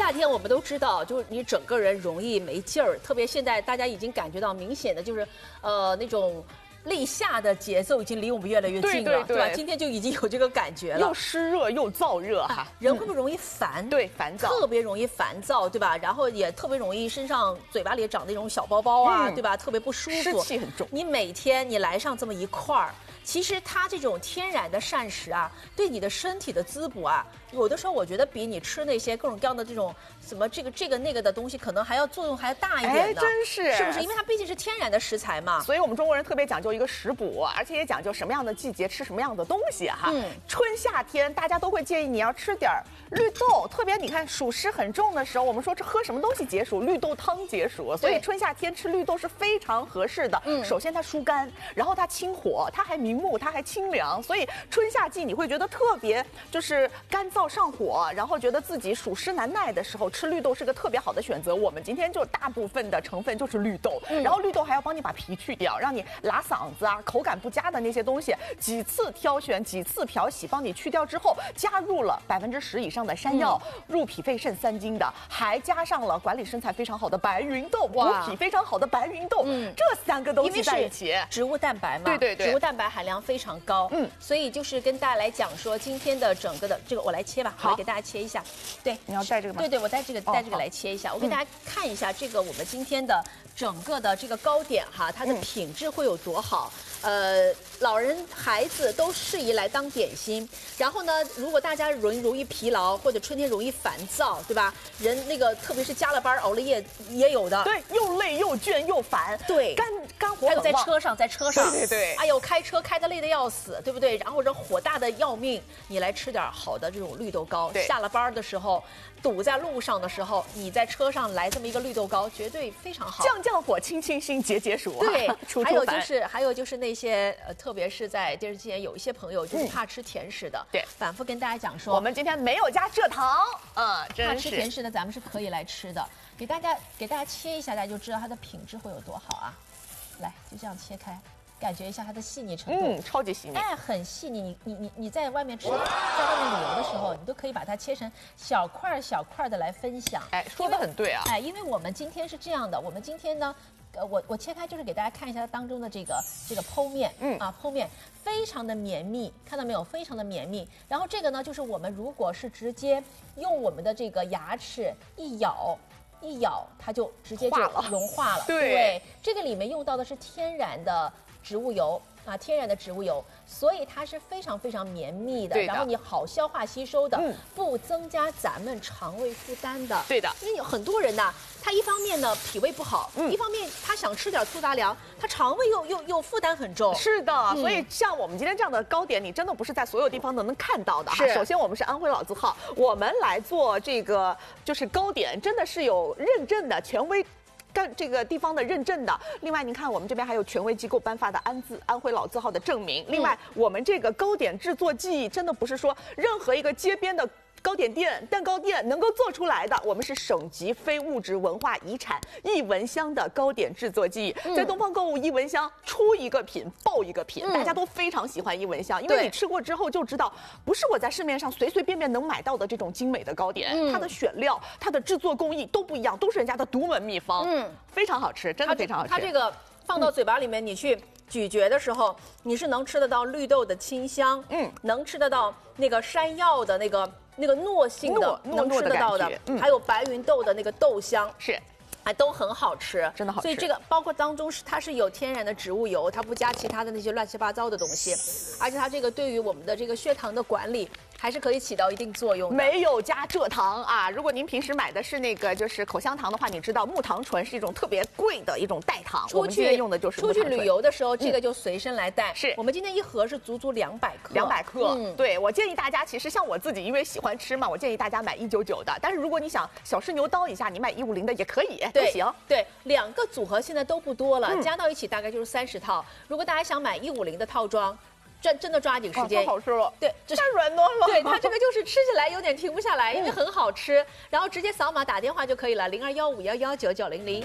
夏天我们都知道，就是你整个人容易没劲儿，特别现在大家已经感觉到明显的就是，那种。立夏的节奏已经离我们越来越近了，对吧？今天就已经有这个感觉了， 又湿热又燥热哈， 人会不会容易烦？ 对，烦躁， 特别容易烦躁，对吧？然后也特别容易身上、嘴巴里长那种小包包啊，对吧？特别不舒服， 湿气很重。 你每天你来上这么一块儿，其实它这种天然的膳食啊，对你的身体的滋补啊，有的时候我觉得比你吃那些各种各样的这种什么这个那个的东西，可能还要作用还大一点的。 真是， 是不是？因为它毕竟是天然的食材嘛。 所以我们中国人特别讲究一个食补，而且也讲究什么样的季节吃什么样的东西哈。春夏天大家都会建议你要吃点绿豆，特别你看暑湿很重的时候，我们说这喝什么东西解暑？绿豆汤解暑，所以春夏天吃绿豆是非常合适的。首先它疏肝，然后它清火，它还明目，它还清凉，所以春夏季你会觉得特别就是干燥上火，然后觉得自己暑湿难耐的时候，吃绿豆是个特别好的选择。我们今天就大部分的成分就是绿豆，然后绿豆还要帮你把皮去掉，让你拉嗓子啊、口感不佳的那些东西，几次挑选、几次漂洗，帮你去掉之后，加入了10%以上的山药，入脾肺肾3经的，还加上了管理身材非常好的白芸豆，补脾非常好的白芸豆，这3个东西在一起， 植物蛋白嘛， 对， 植物蛋白含量非常高，所以就是跟大家来讲说，今天的整个的这个我来切吧，我来给大家切一下，对， 你要带这个吗？ 对，我带这个来切一下，我给大家看一下这个我们今天的整个的这个糕点哈，它的品质会有多好。老人孩子都适宜来当点心。然后呢，如果大家容易疲劳，或者春天容易烦躁，对吧？人那个特别是加了班熬了夜也有的， 对，又累又倦又烦， 对， 肝火还有在车上， 对， 哎呦，开车开得累得要死，对不对？然后人火大的要命，你来吃点好的这种绿豆糕，下了班的时候。堵在路上的时候，你在车上来这么一个绿豆糕，绝对非常好。 降火，清心，解暑。 对，还有就是那些特别是在电视机前有一些朋友就是怕吃甜食的， 对， 反复跟大家讲说， 我们今天没有加蔗糖， 怕吃甜食的咱们是可以来吃的。给大家切一下，大家就知道它的品质会有多好啊。来，就这样切开。感觉一下它的细腻程度， 超级细腻， 哎，很细腻。你在外面吃，在外面旅游的时候，你都可以把它切成小块的来分享。 哎，说得很对啊。 哎，因为我们今天是这样的，我们今天呢，我切开就是给大家看一下它当中的这个剖面，剖面非常的绵密，看到没有？非常的绵密。然后这个呢，就是我们如果是直接用我们的这个牙齿一咬，它就直接就融化了。对，这个里面用到的是天然的植物油啊，天然的植物油，所以它是非常非常绵密的，然后你好消化吸收的，不增加咱们肠胃负担的。 对的， 因为有很多人呐，他一方面呢脾胃不好，一方面他想吃点粗杂粮，他肠胃又负担很重。 是的，所以像我们今天这样的糕点，你真的不是在所有地方都能看到的哈。首先我们是安徽老字号，我们来做这个就是糕点，真的是有认证的权威。这个地方的认证的，另外您看我们这边还有权威机构颁发的安徽老字号的证明。另外，我们这个糕点制作技艺真的不是说任何一个街边的糕点店、蛋糕店能够做出来的，我们是省级非物质文化遗产艺文香的糕点制作技艺。在东方购物艺文香出一个品爆一个品，大家都非常喜欢艺文香，因为你吃过之后就知道，不是我在市面上随随便便能买到的这种精美的糕点，它的选料、它的制作工艺都不一样，都是人家的独门秘方，非常好吃，真的非常好吃。 它这个放到嘴巴里面，你去咀嚼的时候，你是能吃得到绿豆的清香，能吃得到那个山药的那个糯性的，能吃得到的，还有白芸豆的那个豆香， 是。 哎，都很好吃， 真的好吃。 所以这个包括当中它是有天然的植物油，它不加其他的那些乱七八糟的东西，而且它这个对于我们的这个血糖的管理还是可以起到一定作用的。 没有加蔗糖啊！如果您平时买的是那个就是口香糖的话，你知道木糖醇是一种特别贵的一种代糖。我们今天用的就是出去旅游的时候，这个就随身来带。 是我们今天一盒是足足200克。 200克，对，我建议大家，其实像我自己，因为喜欢吃嘛，我建议大家买199的。但是如果你想小试牛刀一下，你买150的也可以，都行。 对，2个组合现在都不多了，加到一起大概就是30套。如果大家想买150的套装，真的抓紧时间。 太好吃了， 对， 太软糯了。 对，它这个就是吃起来有点停不下来，因为很好吃。然后直接扫码打电话就可以了，0215119900。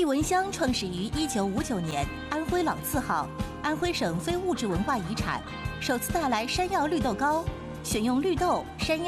闻香创始于1959年，安徽老字号，安徽省非物质文化遗产，首次带来山药绿豆糕，选用绿豆、山药。